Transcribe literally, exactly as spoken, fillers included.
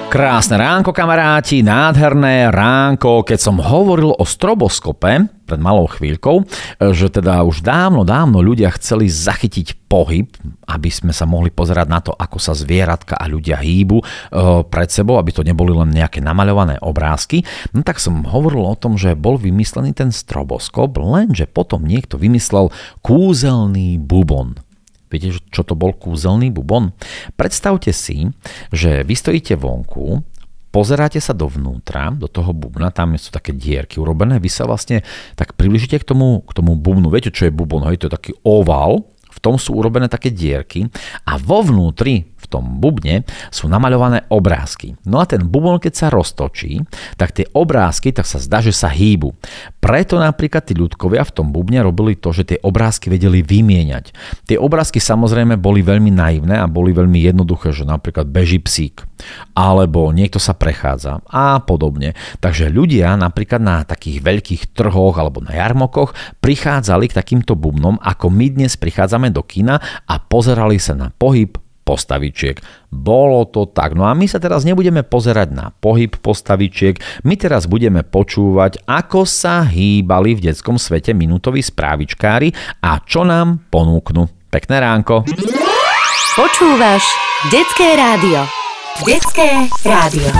Krásne ránko, kamaráti, nádherné ránko. Keď som hovoril o stroboskope pred malou chvíľkou, že teda už dávno, dávno ľudia chceli zachytiť pohyb, aby sme sa mohli pozerať na to, ako sa zvieratka a ľudia hýbu pred sebou, aby to neboli len nejaké namaľované obrázky, no tak som hovoril o tom, že bol vymyslený ten stroboskop, lenže potom niekto vymyslel kúzelný bubon. Viete, čo to bol kúzelný bubon? Predstavte si, že vy stojíte vonku, pozeráte sa dovnútra, do toho bubna, tam sú také dierky urobené, vy sa vlastne tak približíte k tomu, k tomu bubnu. Viete, čo je bubon? Hej? To je taký ovál, v tom sú urobené také dierky a vo vnútri, v tom bubne, sú namaľované obrázky. No a ten bubon, keď sa roztočí, tak tie obrázky, tak sa zdá, že sa hýbu. Preto napríklad tí ľudkovia v tom bubne robili to, že tie obrázky vedeli vymieňať. Tie obrázky samozrejme boli veľmi naivné a boli veľmi jednoduché, že napríklad beží psík, alebo niekto sa prechádza a podobne. Takže ľudia napríklad na takých veľkých trhoch alebo na jarmokoch prichádzali k takýmto bubnom, ako my dnes prichádzame do kina a pozerali sa na pohyb postavičiek. Bolo to tak. No a my sa teraz nebudeme pozerať na pohyb postavičiek, my teraz budeme počúvať, ako sa hýbali v detskom svete minútoví správičkári a čo nám ponúknú. Pekné ránko. Počúvaš Detské rádio. Detské rádio.